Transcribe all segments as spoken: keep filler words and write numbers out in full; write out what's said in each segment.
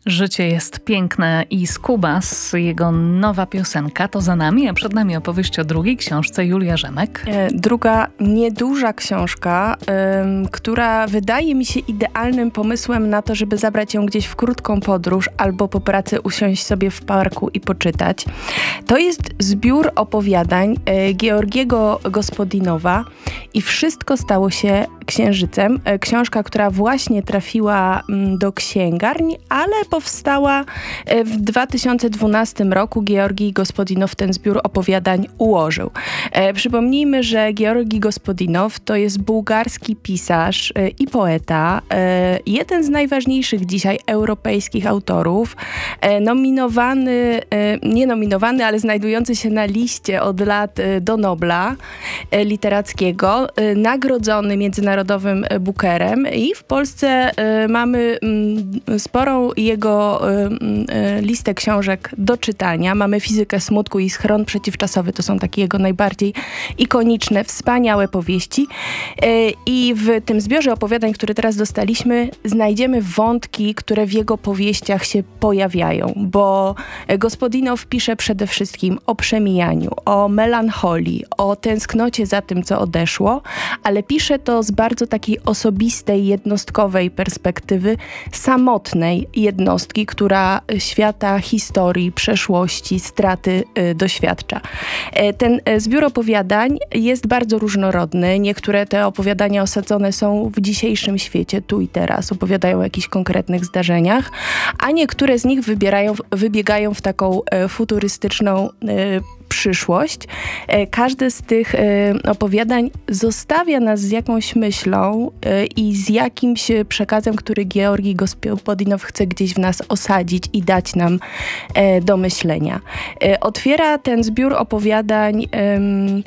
Życie jest piękne i Skubas, jego nowa piosenka to za nami, a przed nami opowieść o drugiej książce Julia Rzemek. Druga nieduża książka, ym, która wydaje mi się idealnym pomysłem na to, żeby zabrać ją gdzieś w krótką podróż albo po pracy usiąść sobie w parku i poczytać. To jest zbiór opowiadań y, Georgiego Gospodinowa i Wszystko stało się księżycem. Y, książka, która właśnie trafiła y, do księgarni, ale powstała w dwa tysiące dwunastym roku. Georgi Gospodinow ten zbiór opowiadań ułożył. E, przypomnijmy, że Georgi Gospodinow to jest bułgarski pisarz e, i poeta, e, jeden z najważniejszych dzisiaj europejskich autorów, e, nominowany, e, nie nominowany, ale znajdujący się na liście od lat e, do Nobla e, literackiego, e, nagrodzony międzynarodowym Bookerem i w Polsce e, mamy m, sporą jego y, y, listę książek do czytania. Mamy Fizykę smutku i Schron przeciwczasowy. To są takie jego najbardziej ikoniczne, wspaniałe powieści. Y, I w tym zbiorze opowiadań, który teraz dostaliśmy, znajdziemy wątki, które w jego powieściach się pojawiają, bo Gospodinow pisze przede wszystkim o przemijaniu, o melancholii, o tęsknocie za tym, co odeszło, ale pisze to z bardzo takiej osobistej, jednostkowej perspektywy, samotnej jednostki, która świata, historii, przeszłości, straty y, doświadcza. E, ten e, zbiór opowiadań jest bardzo różnorodny. Niektóre te opowiadania osadzone są w dzisiejszym świecie, tu i teraz, opowiadają o jakichś konkretnych zdarzeniach, a niektóre z nich wybierają, wybiegają w taką e, futurystyczną e, przyszłość. E, każde z tych e, opowiadań zostawia nas z jakąś myślą e, i z jakimś przekazem, który Georgi Gospodinow chce gdzieś w nas osadzić i dać nam e, do myślenia. E, otwiera ten zbiór opowiadań em,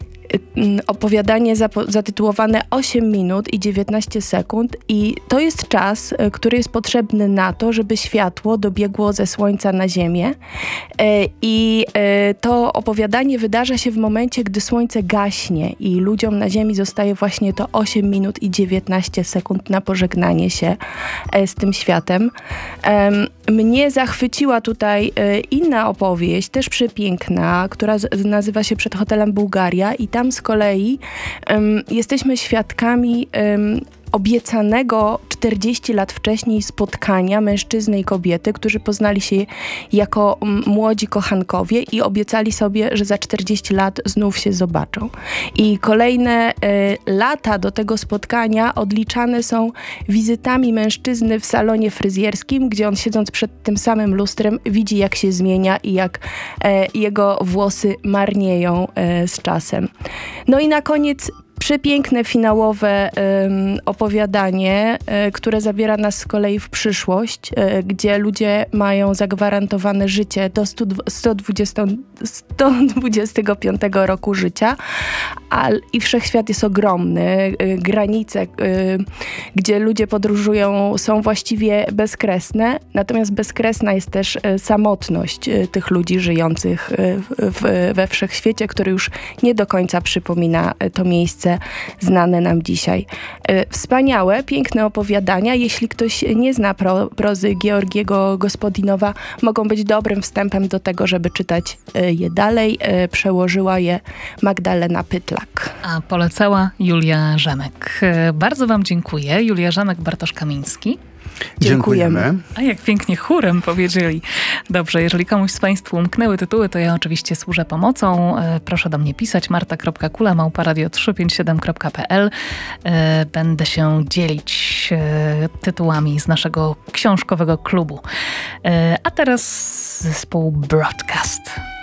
opowiadanie zatytułowane osiem minut i dziewiętnaście sekund i to jest czas, który jest potrzebny na to, żeby światło dobiegło ze słońca na ziemię i to opowiadanie wydarza się w momencie, gdy słońce gaśnie i ludziom na ziemi zostaje właśnie to osiem minut i dziewiętnaście sekund na pożegnanie się z tym światem. Mnie zachwyciła tutaj inna opowieść, też przepiękna, która nazywa się Przed hotelem Bułgaria i tam z kolei um, jesteśmy świadkami um, obiecanego czterdzieści lat wcześniej spotkania mężczyzny i kobiety, którzy poznali się jako młodzi kochankowie i obiecali sobie, że za czterdzieści lat znów się zobaczą. I kolejne y, lata do tego spotkania odliczane są wizytami mężczyzny w salonie fryzjerskim, gdzie on siedząc przed tym samym lustrem widzi, jak się zmienia i jak e, jego włosy marnieją e, z czasem. No i na koniec przepiękne, finałowe um, opowiadanie, y, które zabiera nas z kolei w przyszłość, y, gdzie ludzie mają zagwarantowane życie do sto dwudziestego piątego roku życia, a, i wszechświat jest ogromny. Y, granice, y, gdzie ludzie podróżują, są właściwie bezkresne, natomiast bezkresna jest też y, samotność y, tych ludzi żyjących y, w, we wszechświecie, który już nie do końca przypomina y, to miejsce znane nam dzisiaj. Wspaniałe, piękne opowiadania. Jeśli ktoś nie zna pro, prozy Georgiego Gospodinowa, mogą być dobrym wstępem do tego, żeby czytać je dalej. Przełożyła je Magdalena Pytlak. A polecała Julia Rzemek. Bardzo wam dziękuję. Julia Rzemek, Bartosz Kamiński. Dziękujemy. A jak pięknie chórem powiedzieli. Dobrze, jeżeli komuś z Państwa umknęły tytuły, to ja oczywiście służę pomocą. Proszę do mnie pisać marta kropka kula małpa radio trzysta pięćdziesiąt siedem kropka p l. Będę się dzielić tytułami z naszego książkowego klubu. A teraz zespół Broadcast.